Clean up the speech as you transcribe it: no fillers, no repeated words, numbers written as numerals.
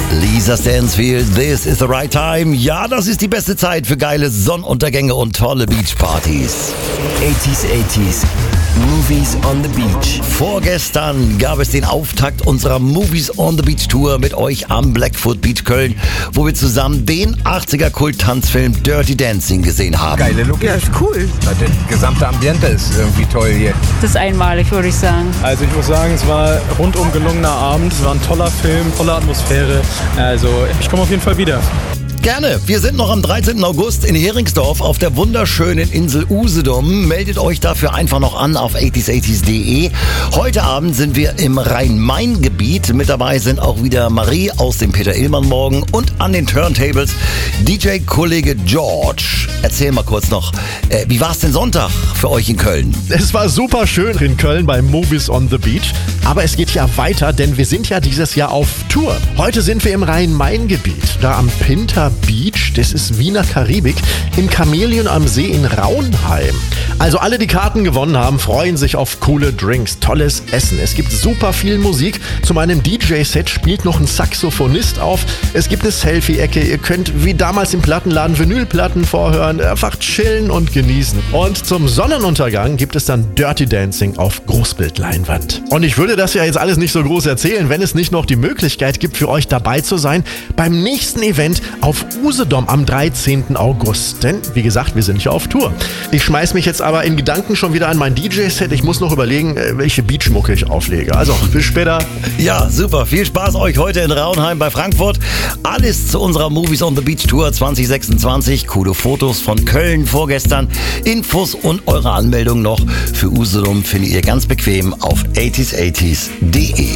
Lisa Stansfield, This is the right time. Ja, das ist die beste Zeit für geile Sonnenuntergänge und tolle Beachpartys. 80s, Movies on the Beach. Vorgestern gab es den Auftakt unserer Movies on the Beach Tour mit euch am Blackfoot Beach Köln, wo wir zusammen den 80er-Kult-Tanzfilm Dirty Dancing gesehen haben. Geile Look. Ja, ist cool. Das gesamte Ambiente ist irgendwie toll hier. Das ist einmalig, würde ich sagen. Also ich muss sagen, es war rundum gelungener Abend, es war ein toller Film, tolle Atmosphäre. Also ich komme auf jeden Fall wieder. Gerne. Wir sind noch am 13. August in Heringsdorf auf der wunderschönen Insel Usedom. Meldet euch dafür einfach noch an auf 80s80s.de. Heute Abend sind wir im Rhein-Main-Gebiet. Mit dabei sind auch wieder Marie aus dem Peter-Illmann-Morgen und an den Turntables DJ-Kollege George. Erzähl mal kurz noch, wie war es denn Sonntag für euch in Köln? Es war super schön in Köln bei Movies on the Beach. Aber es geht ja weiter, denn wir sind ja dieses Jahr auf Tour. Heute sind wir im Rhein-Main-Gebiet, da am Pinter Beach, das ist Wiener Karibik, im Chamäleon am See in Raunheim. Also alle, die Karten gewonnen haben, freuen sich auf coole Drinks, tolles Essen. Es gibt super viel Musik. Zu meinem DJ-Set spielt noch ein Saxophonist auf. Es gibt eine Selfie-Ecke. Ihr könnt wie damals im Plattenladen Vinylplatten vorhören, einfach chillen und genießen. Und zum Sonnenuntergang gibt es dann Dirty Dancing auf Großbildleinwand. Und ich würde das ja jetzt alles nicht so groß erzählen, wenn es nicht noch die Möglichkeit gibt, für euch dabei zu sein beim nächsten Event auf Usedom am 13. August. Denn, wie gesagt, wir sind ja auf Tour. Ich schmeiß mich jetzt aber in Gedanken schon wieder an mein DJ-Set. Ich muss noch überlegen, welche Beachmucke ich auflege. Also, bis später. Ja, super. Viel Spaß euch heute in Raunheim bei Frankfurt. Alles zu unserer Movies on the Beach Tour 2026. Coole Fotos von Köln vorgestern. Infos und eure Anmeldung noch für Usedom findet ihr ganz bequem auf 80s80s.de.